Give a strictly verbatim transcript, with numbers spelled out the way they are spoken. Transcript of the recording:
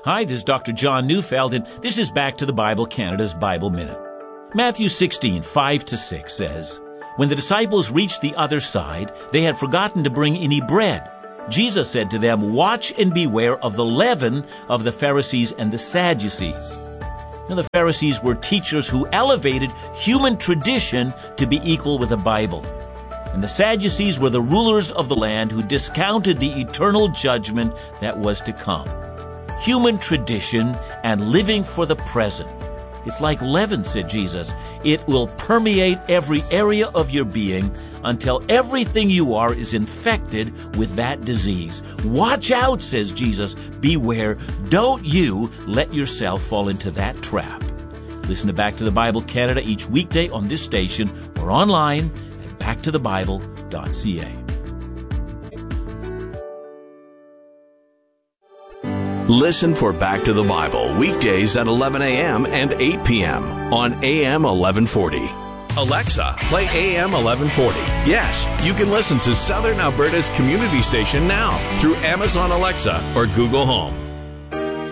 Hi, this is Doctor John Neufeld, and this is Back to the Bible, Canada's Bible Minute. Matthew sixteen, five to six says, "When the disciples reached the other side, they had forgotten to bring any bread. Jesus said to them, 'Watch and beware of the leaven of the Pharisees and the Sadducees.'" Now, the Pharisees were teachers who elevated human tradition to be equal with the Bible. And the Sadducees were the rulers of the land who discounted the eternal judgment that was to come. Human tradition and living for the present. It's like leaven, said Jesus. It will permeate every area of your being until everything you are is infected with that disease. Watch out, says Jesus. Beware. Don't you let yourself fall into that trap. Listen to Back to the Bible Canada each weekday on this station or online at back to the bible dot c a. Listen for Back to the Bible weekdays at eleven a.m. and eight p.m. on A M eleven forty. Alexa, play A M eleven forty. Yes, you can listen to Southern Alberta's community station now through Amazon Alexa or Google Home.